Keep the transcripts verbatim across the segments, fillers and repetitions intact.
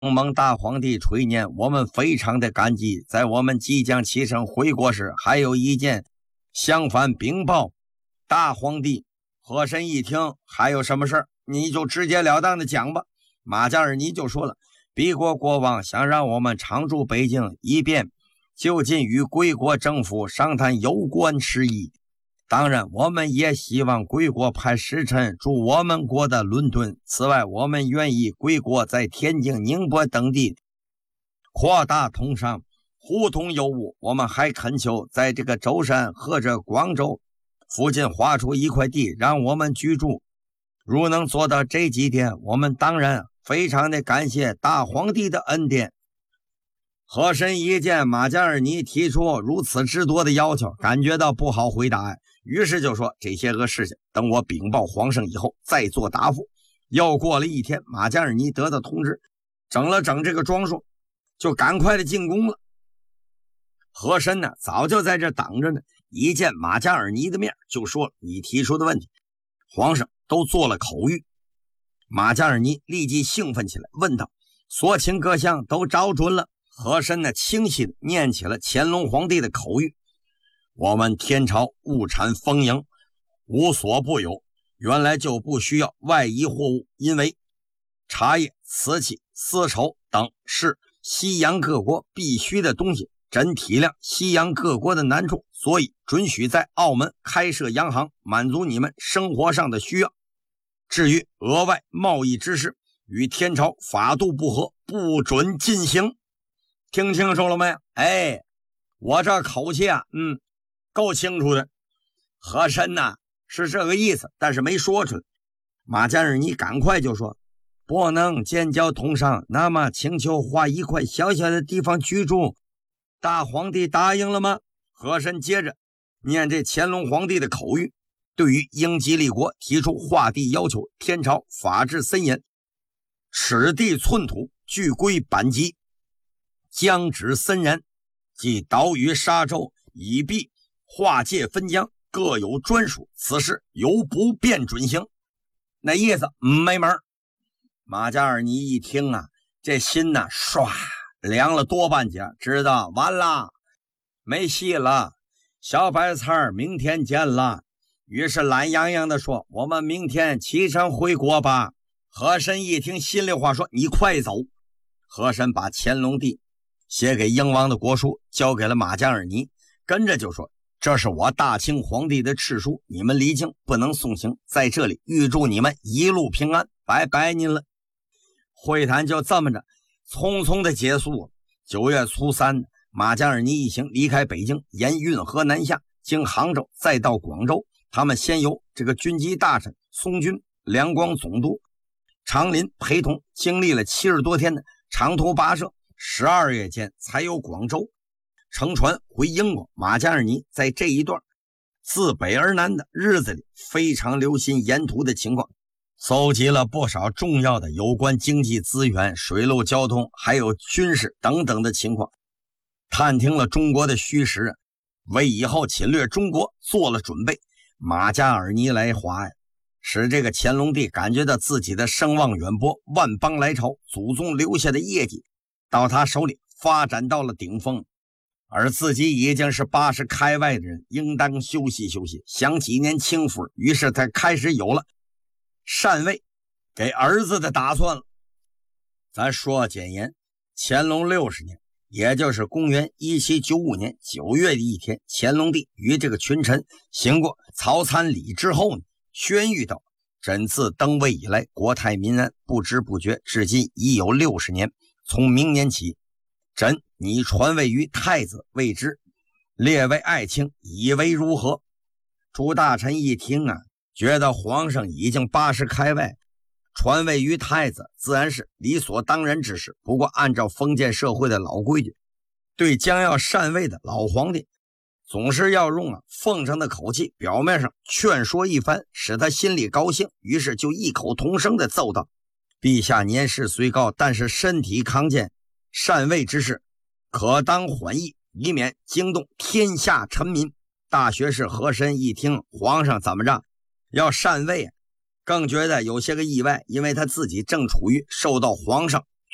蒙大皇帝垂念，我们非常的感激。在我们即将启程回国时，还有一件相反禀报。大皇帝和珅一听，还有什么事儿，你就直截了当的讲吧。马加尔尼就说了，彼国国王想让我们常驻北京，以便就近与贵国政府商谈有关事宜。当然，我们也希望贵国派使臣驻我们国的伦敦。此外，我们愿意贵国在天津、宁波等地扩大通商，互通有无。我们还恳求在这个舟山或者广州附近划出一块地，让我们居住。如能做到这几点，我们当然非常的感谢大皇帝的恩典。和珅一见马加尔尼提出如此之多的要求，感觉到不好回答，于是就说这些个事情等我禀报皇上以后再做答复。又过了一天，马加尔尼得到通知，整了整这个装束，就赶快的进宫了。和珅呢早就在这等着呢，一见马加尔尼的面就说了你提出的问题，皇上都做了口谕。马加尔尼立即兴奋起来，问道：所请各项都找准了？和珅呢清晰地念起了乾隆皇帝的口谕：我们天朝物产丰盈，无所不有，原来就不需要外移货物，因为茶叶、瓷器、丝绸等是西洋各国必须的东西。朕体谅西洋各国的难处，所以准许在澳门开设洋行，满足你们生活上的需要。至于额外贸易之事，与天朝法度不合，不准进行。听清楚了没有？哎，我这口气啊，嗯，够清楚的。和珅呐是这个意思，但是没说出来。马加尔尼赶快就说：不能建交通商，那么请求划一块小小的地方居住。大皇帝答应了吗？和珅接着念这乾隆皇帝的口谕，对于英吉利国提出划地要求，天朝法制森严，尺地寸土，俱归版籍，疆址森然，即岛屿沙洲以避划界分疆，各有专属，此事由不便准行。那意思没门。马加尔尼一听啊，这心呐唰凉了多半截，知道完了，没戏了，小白菜明天见了。于是懒洋洋的说：我们明天启程回国吧。和珅一听，心里话说：你快走。和珅把乾隆帝写给英王的国书交给了马加尔尼，跟着就说：这是我大清皇帝的敕书，你们离京不能送行，在这里预祝你们一路平安，拜拜您了。会谈就这么着匆匆的结束了。九月初三，马加尔尼一行离开北京，沿运河南下，经杭州再到广州。他们先由这个军机大臣松军、两广总督长林陪同，经历了七十多天的长途跋涉，十二月间才由广州乘船回英国。马加尔尼在这一段自北而南的日子里，非常留心沿途的情况，搜集了不少重要的有关经济资源、水陆交通还有军事等等的情况，探听了中国的虚实，为以后侵略中国做了准备。马加尔尼来华呀，使这个乾隆帝感觉到自己的声望远播，万邦来朝，祖宗留下的业绩到他手里发展到了顶峰，而自己已经是八十开外的人，应当休息休息，享几年清福。于是他开始有了禅位给儿子的打算了。咱说简言，乾隆六十年，也就是公元一七九五年九月的一天，乾隆帝与这个群臣行过早餐礼之后呢，宣谕道：朕自登位以来，国泰民安，不知不觉至今已有六十年。从明年起，朕拟传位于太子，谓之列为爱卿，以为如何？诸大臣一听啊，觉得皇上已经八十开外，传位于太子自然是理所当然之事。不过按照封建社会的老规矩，对将要禅位的老皇帝，总是要用啊奉承的口气，表面上劝说一番，使他心里高兴。于是就异口同声的奏道：陛下年事虽高，但是身体康健，禅位之事可当缓议，以免惊动天下臣民。大学士和珅一听皇上怎么着要禅位，更觉得有些个意外，因为他自己正处于受到皇上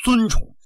尊崇。